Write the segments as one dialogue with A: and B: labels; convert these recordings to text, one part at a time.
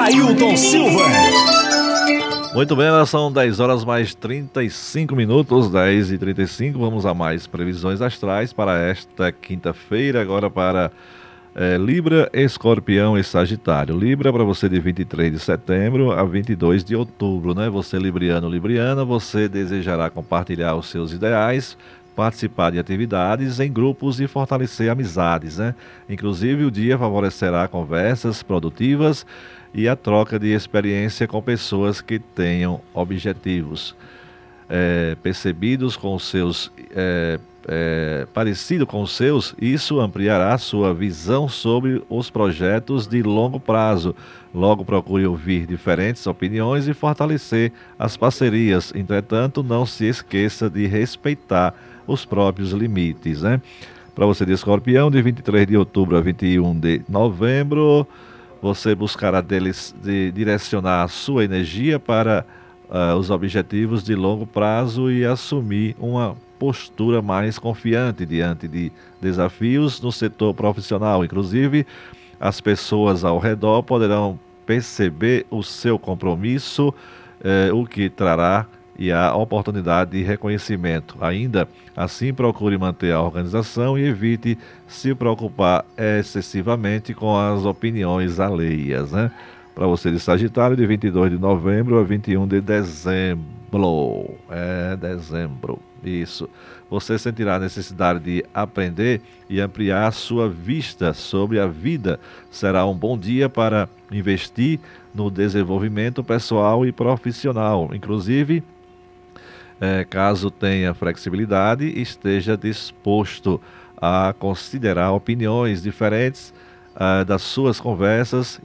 A: Jailton Silva.
B: Muito bem, elas são 10 horas mais 35 minutos, 10h35. Vamos a mais previsões astrais para esta quinta-feira, agora para Libra, Escorpião e Sagitário. Libra para você de 23 de setembro a 22 de outubro, né? Você libriano, libriana, você desejará compartilhar os seus ideais, participar de atividades em grupos e fortalecer amizades, né? Inclusive, o dia favorecerá conversas produtivas e a troca de experiência com pessoas que tenham objetivos percebidos com os seus, parecido com os seus. Isso ampliará sua visão sobre os projetos de longo prazo. Logo procure ouvir diferentes opiniões e fortalecer as parcerias. Entretanto, não se esqueça de respeitar os próprios limites, né? Para você de Escorpião, de 23 de outubro a 21 de novembro, você buscará direcionar a sua energia para os objetivos de longo prazo e assumir uma postura mais confiante diante de desafios no setor profissional. Inclusive, as pessoas ao redor poderão perceber o seu compromisso, o que trará e a oportunidade de reconhecimento. Ainda assim, procure manter a organização e evite se preocupar excessivamente com as opiniões alheias, né? Para você de Sagitário, de 22 de novembro a 21 de dezembro. Dezembro. Isso. Você sentirá a necessidade de aprender e ampliar sua vista sobre a vida. Será um bom dia para investir no desenvolvimento pessoal e profissional. Inclusive, caso tenha flexibilidade, esteja disposto a considerar opiniões diferentes das suas conversas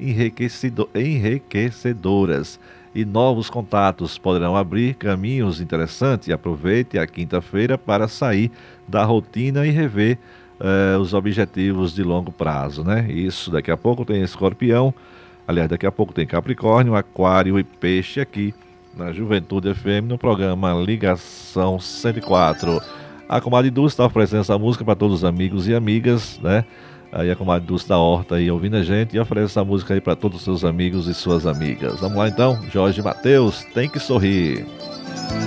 B: enriquecedoras, e novos contatos poderão abrir caminhos interessantes. Aproveite a quinta-feira para sair da rotina e rever os objetivos de longo prazo, né? Isso, daqui a pouco tem Escorpião, aliás, daqui a pouco tem Capricórnio, Aquário e Peixe aqui na Juventude FM, no programa Ligação 104. A comadre Dulce está oferecendo essa música para todos os amigos e amigas, né? Aí a comadre Dulce da Horta aí ouvindo a gente e oferece essa música aí para todos os seus amigos e suas amigas. Vamos lá então, Jorge Mateus, Tem que Sorrir.